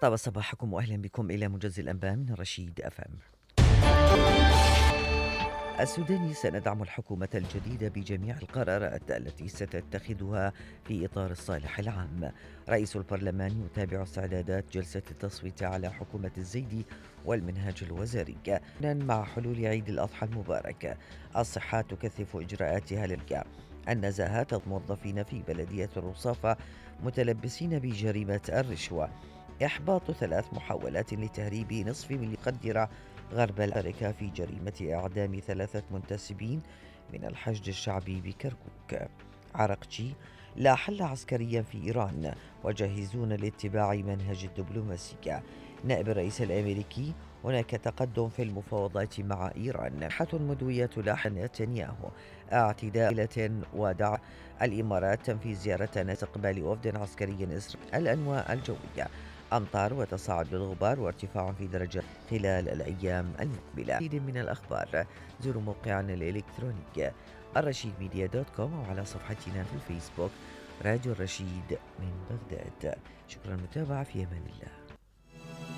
طاب صباحكم وأهلا بكم إلى موجز الأنباء من رشيد أفهم. السوداني سندعم الحكومة الجديدة بجميع القرارات التي ستتخذها في إطار الصالح العام. رئيس البرلمان يتابع استعدادات جلسة التصويت على حكومة الزيدي والمنهاج الوزاري مع حلول عيد الأضحى المبارك. الصحة تكثف إجراءاتها للقاء النزاهات الموظفين في بلدية الرصافة متلبسين بجريمة الرشوة. إحباط 3 محاولات لتهريب نصف مليار غرب الأمريكا في جريمة إعدام 3 منتسبين من الحشد الشعبي بكركوك. عرقجي: لا حل عسكريا في إيران وجاهزون لاتباع منهج الدبلوماسية. نائب الرئيس الأمريكي: هناك تقدم في المفاوضات مع إيران. حة مدوية لاح نتنياهو: اعتداء ودع الإمارات تنفيذ زيارة استقبال وفد عسكري إسرائيلي. الأنواع الجوية: أمطار وتصاعد للغبار وارتفاع في درجة خلال الأيام المقبلة. مزيد من الأخبار زوروا موقعنا الإلكتروني الرشيدميديا.com أو على صفحتنا في الفيسبوك راديو الرشيد من بغداد. شكرا للمتابعة، في أمان الله.